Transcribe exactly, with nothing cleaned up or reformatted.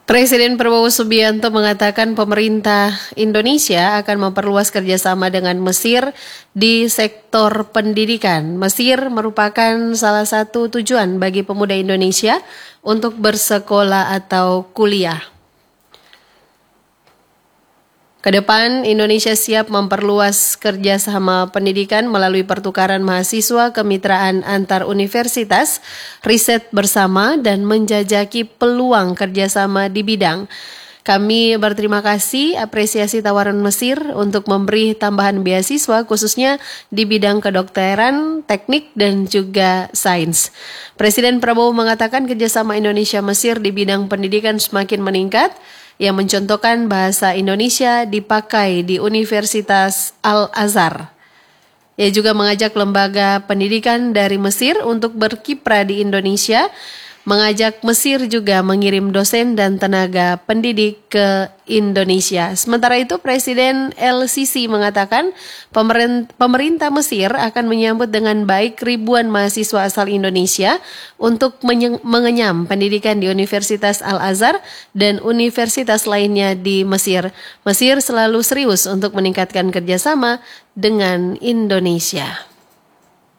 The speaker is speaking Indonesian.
Presiden Prabowo Subianto mengatakan pemerintah Indonesia akan memperluas kerjasama dengan Mesir di sektor pendidikan. Mesir merupakan salah satu tujuan bagi pemuda Indonesia untuk bersekolah atau kuliah. Kedepan, Indonesia siap memperluas kerjasama pendidikan melalui pertukaran mahasiswa, kemitraan antar universitas, riset bersama, dan menjajaki peluang kerjasama di bidang. Kami berterima kasih apresiasi tawaran Mesir untuk memberi tambahan beasiswa khususnya di bidang kedokteran, teknik, dan juga sains. Presiden Prabowo mengatakan kerjasama Indonesia-Mesir di bidang pendidikan semakin meningkat, yang mencontohkan bahasa Indonesia dipakai di Universitas Al-Azhar. Ia juga mengajak lembaga pendidikan dari Mesir untuk berkiprah di Indonesia, mengajak Mesir juga mengirim dosen dan tenaga pendidik ke Indonesia. Sementara itu, Presiden El Sisi mengatakan pemerintah Mesir akan menyambut dengan baik ribuan mahasiswa asal Indonesia untuk mengenyam pendidikan di Universitas Al-Azhar dan universitas lainnya di Mesir. Mesir selalu serius untuk meningkatkan kerjasama dengan Indonesia.